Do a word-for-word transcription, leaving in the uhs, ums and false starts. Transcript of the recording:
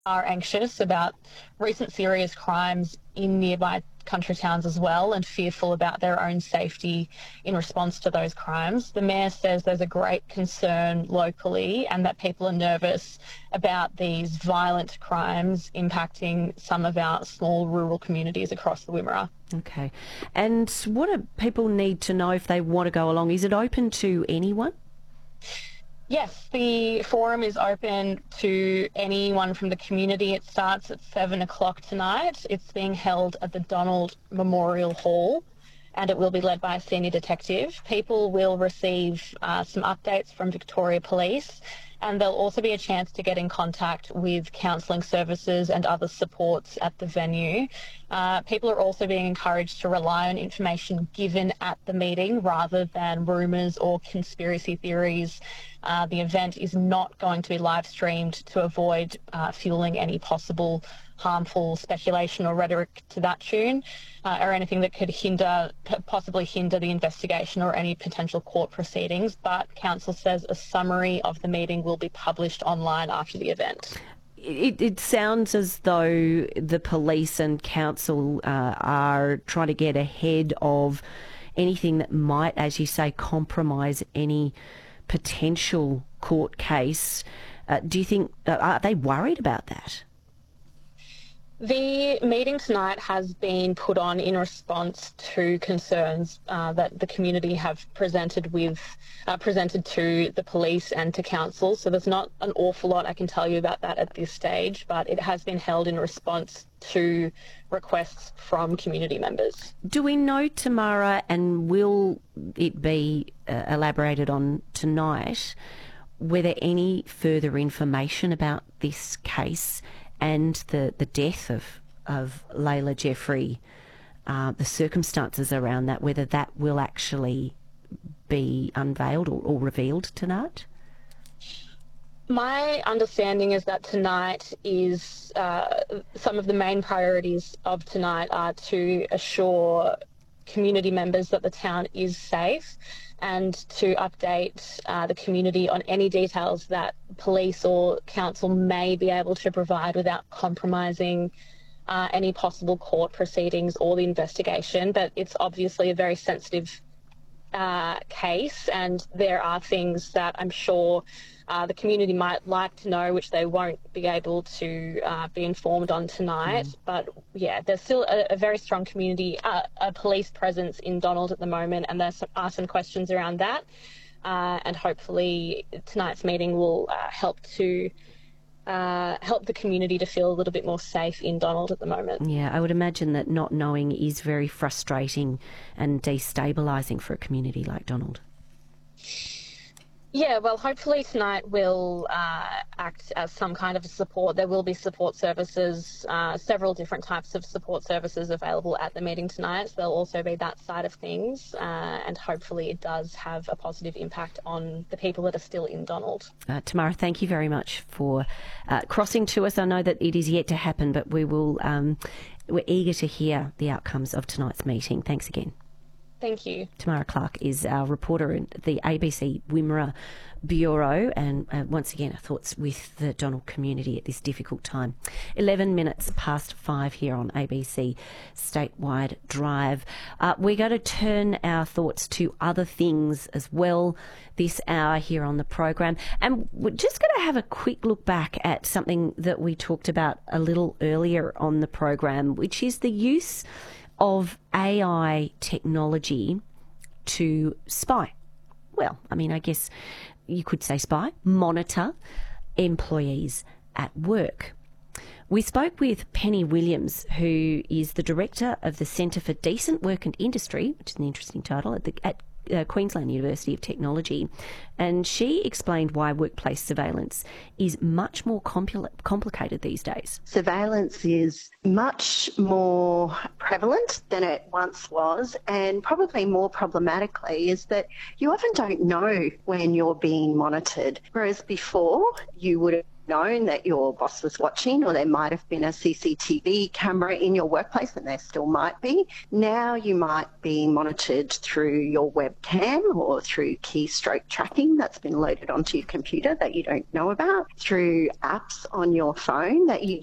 are anxious about recent serious crimes in nearby country towns as well and fearful about their own safety in response to those crimes. The Mayor says there's a great concern locally and that people are nervous about these violent crimes impacting some of our small rural communities across the Wimmera. Okay. And what do people need to know if they want to go along? Is it open to anyone? Yes, the forum is open to anyone from the community. It starts at seven o'clock tonight. It's being held at the Donald Memorial Hall and it will be led by a senior detective. People will receive uh, some updates from Victoria Police and there'll also be a chance to get in contact with counselling services and other supports at the venue. Uh, people are also being encouraged to rely on information given at the meeting rather than rumours or conspiracy theories. Uh, the event is not going to be live streamed to avoid uh, fueling any possible harmful speculation or rhetoric to that tune, uh, or anything that could hinder, possibly hinder the investigation or any potential court proceedings. But Council says a summary of the meeting will be published online after the event. It, it sounds as though the police and council uh, are trying to get ahead of anything that might, as you say, compromise any potential court case. Uh, do you think, uh, are they worried about that? The meeting tonight has been put on in response to concerns uh, that the community have presented with uh, presented to the police and to council. So there's not an awful lot I can tell you about that at this stage, but it has been held in response to requests from community members. Do we know, Tamara, and will it be uh, elaborated on tonight, whether any further information about this case and the, the death of, of Layla Jeffrey, uh, the circumstances around that, whether that will actually be unveiled or, or revealed tonight? My understanding is that tonight is, uh, some of the main priorities of tonight are to assure community members that the town is safe and to update uh, the community on any details that police or council may be able to provide without compromising uh, any possible court proceedings or the investigation. But it's obviously a very sensitive uh, case and there are things that I'm sure uh, the community might like to know which they won't be able to uh, be informed on tonight. Mm. But yeah, there's still a, a very strong community, uh, a police presence in Donald at the moment, and there are some questions around that. Uh, and hopefully tonight's meeting will uh, help to uh, help the community to feel a little bit more safe in Donald at the moment. Yeah, I would imagine that not knowing is very frustrating and destabilising for a community like Donald. Yeah, well, hopefully tonight will uh, act as some kind of support. There will be support services, uh, several different types of support services available at the meeting tonight. So there'll also be that side of things, uh, and hopefully it does have a positive impact on the people that are still in Donald. Uh, Tamara, thank you very much for uh, crossing to us. I know that it is yet to happen, but we will. Um, we're eager to hear the outcomes of tonight's meeting. Thanks again. Thank you. Tamara Clark is our reporter in the A B C Wimmera Bureau, and uh, once again, our thoughts with the Donald community at this difficult time. eleven minutes past five here on A B C Statewide Drive. Uh, we're going to turn our thoughts to other things as well this hour here on the program, and we're just going to have a quick look back at something that we talked about a little earlier on the program, which is the use of A I technology to spy. Well, I mean, I guess you could say spy, monitor employees at work. We spoke with Penny Williams, who is the director of the Centre for Decent Work and Industry, which is an interesting title, at, the, at uh, Queensland University of Technology, and she explained why workplace surveillance is much more compl- complicated these days. Surveillance is much more prevalent than it once was, and probably more problematically is that you often don't know when you're being monitored, whereas before you would have known that your boss was watching, or there might have been a C C T V camera in your workplace, and there still might be. Now you might be monitored through your webcam or through keystroke tracking that's been loaded onto your computer that you don't know about, through apps on your phone that you